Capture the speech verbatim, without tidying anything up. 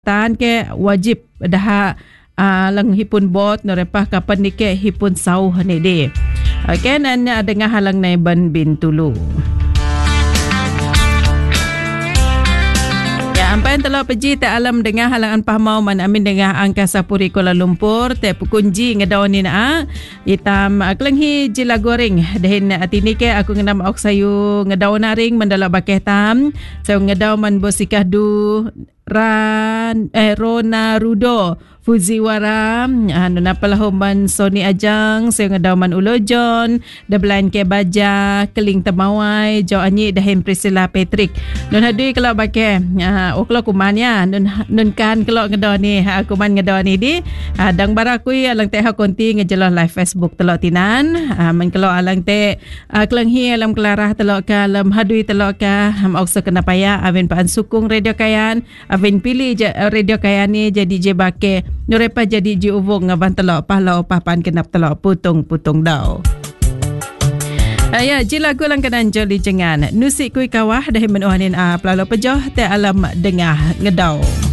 tan ke wajib dah uh, lang hipun bot no repah kapan ni ke hipun sauh ni de. Okey nan dengar halang nai ban Bintulu. Ampan telah pergi te alam dengan halangan pahmau man amin dengan Angkasa Puri Kuala Lumpur te pukunji ngedau ni na hitam kelenghi jila goreng dehin atini ke aku ngenam ok sayu ngedau naring mandala bakeh tam sayu ngedau man bosikah du ran eh Rona Rudo Fujiwara anu napalah man Sony Ajang sayu ngedau man Ulo John debelain ke baja keling temawai jo anyi dahin Priscilla Patrick nun hadui kalau bakeh uh, oklo kuman ya nun nun kan kalau ngedau ni aku man ngedau ni di uh, dang barakui alang teh ha konti ngejelah live Facebook telok tinan uh, men kalau alang teh uh, kelenghi alam kelarah telok ka alam hadui telok ka am okso kena paya awen paan sukung radio kayan awen pilih je, uh, radio kayan ni jadi je bakeh nurepa jadi ji uvung ngaban telok pahlau papan kenap telok putung-putung dau. Aya ji lagu lang kanan joli jengan nusik kui kawah dah menuhanin a pelalo pejoh te alam dengah ngedau.